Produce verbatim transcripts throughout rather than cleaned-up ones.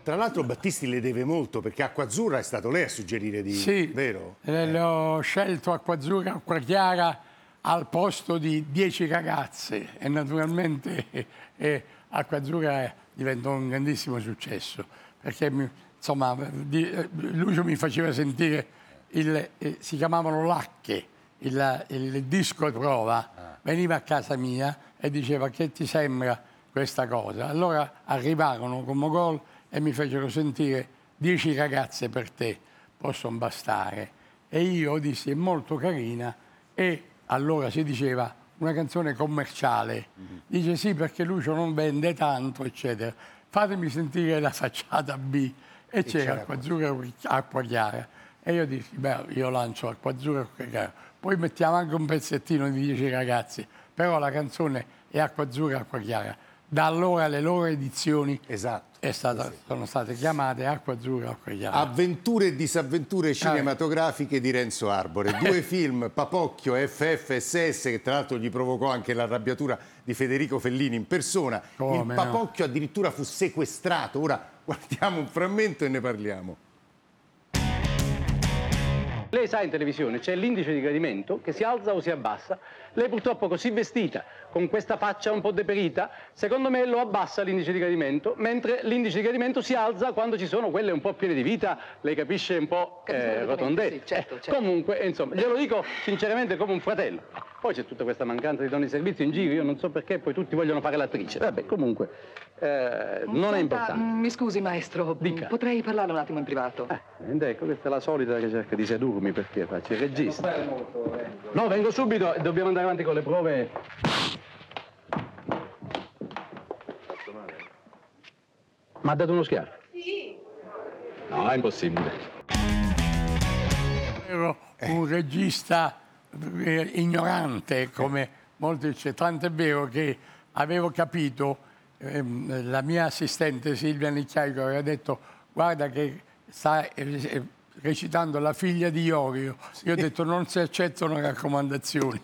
Tra l'altro Battisti le deve molto, perché Acqua Azzurra è stato lei a suggerire di... Sì, vero? eh, ho scelto Acqua Azzurra, Acqua Chiara al posto di dieci ragazze e naturalmente eh, Acqua Azzurra diventò un grandissimo successo, perché mi, insomma, di, Lucio mi faceva sentire, il, eh, si chiamavano Lacche, il, il disco prova, veniva a casa mia e diceva: che ti sembra questa cosa? Allora arrivarono con Mogol e mi fecero sentire dieci ragazze per te, possono bastare. E io dissi: è molto carina, e allora si diceva una canzone commerciale. Mm-hmm. Dice: sì, perché Lucio non vende tanto, eccetera. Fatemi sentire la facciata B. E, e c'era Acqua Azzurra, Acqua Chiara. E io dissi: beh, io lancio Acqua Azzurra, Acqua Chiara. Poi mettiamo anche un pezzettino di dieci ragazzi. Però la canzone è Acqua Azzurra, Acqua Chiara. Da allora le loro edizioni, esatto, è stata, sì, sono state chiamate Acqua Azzurra, Acqua Chiara. Avventure e disavventure cinematografiche di Renzo Arbore. Due film, Papocchio e F F S S, che tra l'altro gli provocò anche l'arrabbiatura di Federico Fellini in persona. Come Il Papocchio no? addirittura fu sequestrato. Ora guardiamo un frammento e ne parliamo. Lei sa, in televisione c'è l'indice di gradimento che si alza o si abbassa. Lei purtroppo, così vestita, con questa faccia un po' deperita, secondo me lo abbassa l'indice di gradimento, mentre l'indice di gradimento si alza quando ci sono quelle un po' piene di vita, lei capisce, un po' eh, rotondette. Sì, certo, certo. Comunque, insomma, glielo dico sinceramente come un fratello. Poi c'è tutta questa mancanza di donne di servizio in giro, io non so perché poi tutti vogliono fare l'attrice. Vabbè, comunque, eh, non Senta, è importante. Mi scusi, maestro, Dica. Potrei parlarle un attimo in privato? Eh, ed ecco, questa è la solita che cerca di sedurmi, perché faccio il regista. No, vengo subito, dobbiamo andare avanti con le prove. Ma ha dato uno schiaffo? Sì. No, è impossibile. Ero un regista ignorante, come molti c'è, tanto è vero che avevo capito, ehm, la mia assistente Silvia Nicchiaico aveva detto: guarda che sta eh, recitando la figlia di Iorio. Sì. Io ho detto: non si accettano raccomandazioni.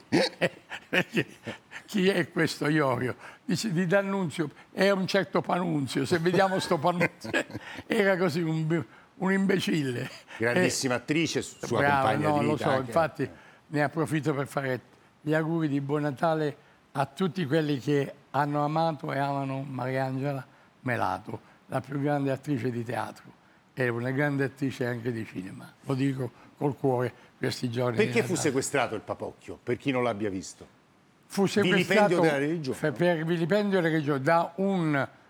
Perché chi è questo Iorio? Dice: di D'Annunzio, è un certo Panunzio, se vediamo sto Panunzio. Era così un, un imbecille. Grandissima e, attrice, sua brava, compagna no, di vita. Lo so, anche. infatti ne approfitto per fare gli auguri di Buon Natale a tutti quelli che hanno amato e amano Mariangela Melato, la più grande attrice di teatro e una grande attrice anche di cinema. Lo dico col cuore questi giorni. Perché fu sequestrato il Papocchio, per chi non l'abbia visto? Fu sequestrato vilipendio della religione, per vilipendio della religione da un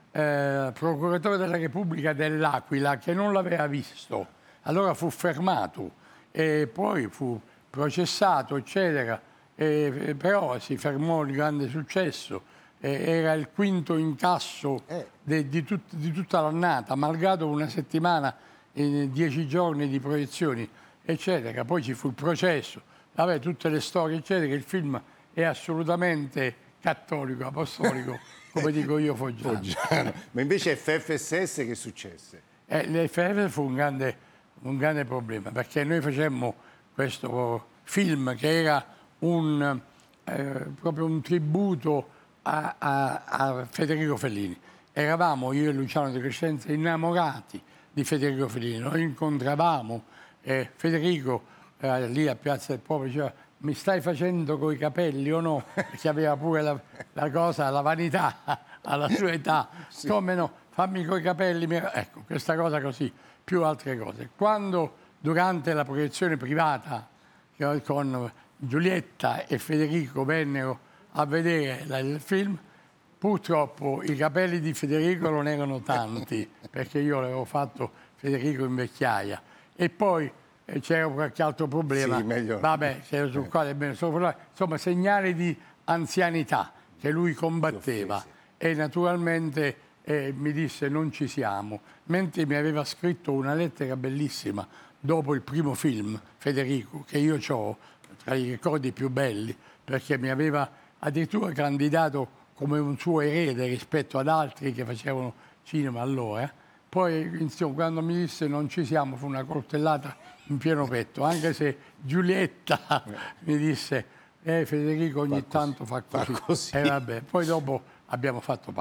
eh, procuratore della Repubblica dell'Aquila che non l'aveva visto. Allora fu fermato e poi fu processato, eccetera. E, però si fermò il grande successo. E era il quinto incasso eh. de, di, tut, di tutta l'annata, malgrado una settimana e dieci giorni di proiezioni, eccetera. Poi ci fu il processo, vabbè, tutte le storie, eccetera. Il film è assolutamente cattolico, apostolico, come dico io, foggiano. foggiano. Ma invece F F S S che successe? Eh, L'F F fu un grande, un grande problema, perché noi facemmo questo film che era un, eh, proprio un tributo a, a, a Federico Fellini. Eravamo io e Luciano De Crescenzo innamorati di Federico Fellini, noi incontravamo eh, Federico eh, lì a Piazza del Popolo, diceva: mi stai facendo coi capelli o no? Perché aveva pure la, la cosa, la vanità alla sua età. Sì. Come no? Fammi coi capelli. Ecco, questa cosa così, più altre cose. Quando durante la proiezione privata con Giulietta e Federico vennero a vedere il film, purtroppo i capelli di Federico non erano tanti, perché io l'avevo fatto Federico in vecchiaia. E poi e c'era qualche altro problema, sì, vabbè, sul eh. quale bene, insomma, segnali di anzianità che lui combatteva. E naturalmente eh, mi disse: non ci siamo, mentre mi aveva scritto una lettera bellissima dopo il primo film, Federico, che io ho tra i ricordi più belli, perché mi aveva addirittura candidato come un suo erede rispetto ad altri che facevano cinema allora. Poi, insomma, quando mi disse non ci siamo, fu una coltellata in pieno petto, anche se Giulietta mi disse: eh, Federico ogni fa tanto fa così. Fa così. E vabbè, poi dopo abbiamo fatto